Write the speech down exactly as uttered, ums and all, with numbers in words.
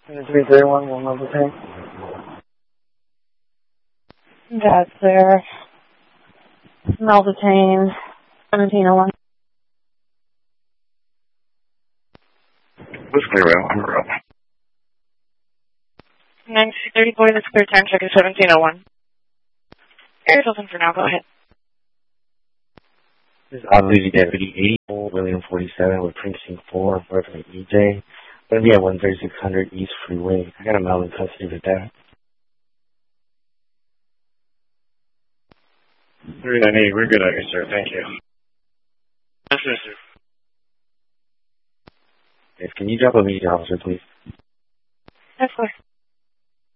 three three one, one level ten. That's there. Meldetain, seventeen oh one. Whiskey Rail, I'm up. nine two three four, that's clear time check is seventeen oh one. Air's open for now, go ahead. This is off-duty deputy eighty-four, William forty-seven with precinct four, working at E J. Gonna be at one thirty-six hundred East Freeway. I got a mail in custody with that. three nine eight, we're good out here, sir. Thank you. Yes, sir, sir. Yes, can you drop a media officer, please? Of course.